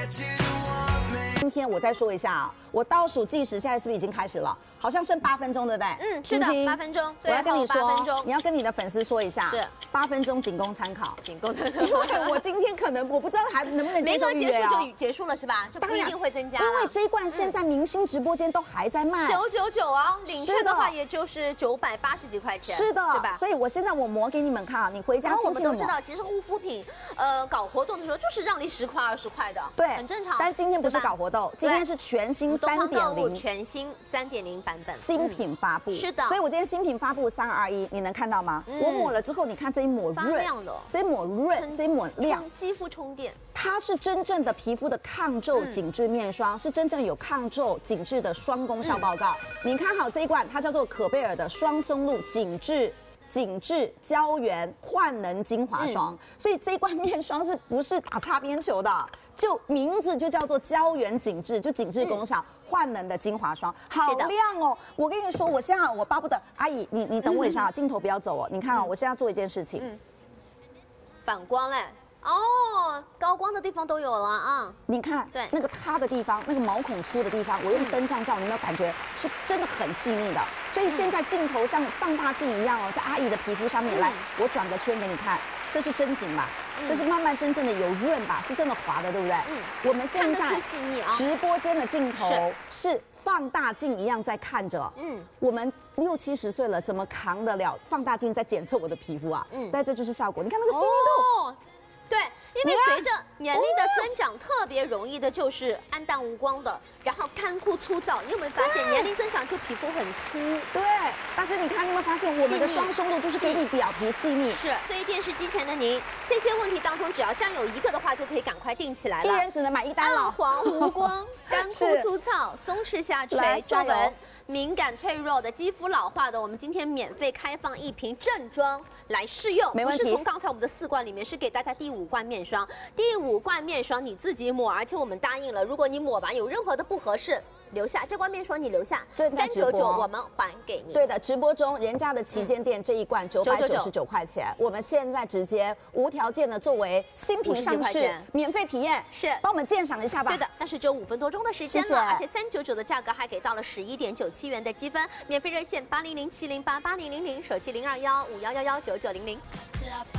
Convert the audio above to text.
今天我再说一下啊，我倒数计时，现在是不是已经开始了？好像剩8分钟，对不对？ 嗯，是的，8分钟。 我要跟你 8分钟说，你要跟你的粉丝说一下， 是 8分钟仅供参考， 仅供参考。 因为我今天可能我不知道还能不能接受预约啊。 就结束了是吧？就不一定会增加了。 因为这一罐现在明星直播间都还在卖 999啊，领券的话也就是980几块钱。 是的， 对吧？ 所以我现在我磨给你们看啊，你回家我们都知道，其实护肤品搞活动的时候就是让你10块20块的， 对， 很正常。 但今天不是搞活动，今天是全新3.0， 全新3.0版本新品发布。 是的， 所以我今天新品发布3、2、1，你能看到吗？我抹了之后，你看这一抹润， 亮的， 这一抹润，这一抹亮， 肌肤充电。 它是真正的皮肤的抗皱紧致面霜，是真正有抗皱紧致的双功效报告。你看好这一罐，它叫做可贝尔的双松露紧致胶原焕能精华霜，所以这一罐面霜是不是打擦边球的？就名字就叫做胶原紧致，就紧致功效，焕能的精华霜，好亮哦！我跟你说，我现在我巴不得阿姨，你等我一下，镜头不要走哦。你看啊，我现在要做一件事情， 反光嘞。哦，高光的地方都有了啊！ 你看，对那个塌的地方，那个毛孔粗的地方，我用灯这样照，你有没有感觉是真的很细腻的？所以现在镜头像放大镜一样哦，在阿姨的皮肤上面来，我转个圈给你看，这是真紧吧？这是慢慢真正的有润吧？是真的滑的，对不对？我们现在直播间的镜头是放大镜一样在看着，我们60、70岁了，怎么扛得了放大镜在检测我的皮肤啊？但这就是效果，你看那个细腻度。 对，因为随着年龄的增长，特别容易的就是暗淡无光的，然后干枯粗糙。你有没有发现年龄增长就皮肤很粗？ 对，但是你看，你有没有发现我们的双松露就是给你表皮细腻？ 是，所以电视机前的您，这些问题当中只要占有一个的话，就可以赶快定起来了。 一人只能买1单了。 暗黄无光、干枯粗糙、松弛下垂、皱纹。敏感脆弱的肌肤老化的，我们今天免费开放1瓶正装来试用， 没问题。 不是从刚才我们的4罐里面，是给大家第5罐面霜。第5罐面霜你自己抹，而且我们答应了，如果你抹完有任何的不合适，留下这罐面霜你留下，399我们还给你。 对的，直播中人家的旗舰店这一罐999块钱，我们现在直接无条件的作为新品上市，免费体验， 是帮我们鉴赏一下吧。 对的，但是只有5分多钟的时间了，而且399的价格还给到了11.97元的积分，免费热线8007088000，手机021511199900。